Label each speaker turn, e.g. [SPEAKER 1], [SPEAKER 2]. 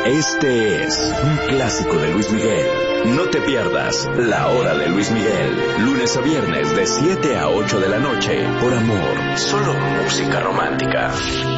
[SPEAKER 1] Este es un clásico de Luis Miguel. No te pierdas La Hora de Luis Miguel, lunes a viernes de 7 a 8 de la noche, por Amor, solo música romántica.